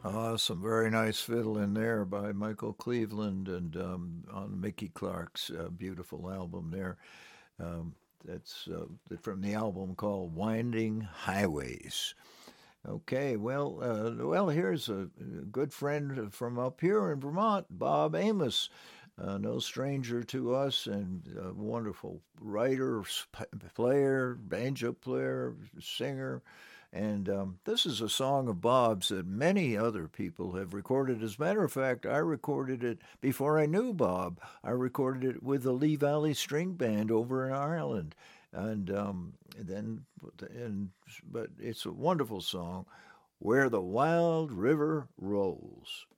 Some very nice fiddle in there by Michael Cleveland and on Mickey Clark's beautiful album there. Um, that's from the album called Winding Highways. Okay, well, here's a good friend from up here in Vermont, Bob Amos, no stranger to us, and a wonderful writer, player, banjo player, singer. And this is a song of Bob's that many other people have recorded. As a matter of fact, I recorded it before I knew Bob. I recorded it with the Lee Valley String Band over in Ireland, and then and but it's a wonderful song, "Where the Wild River Rolls."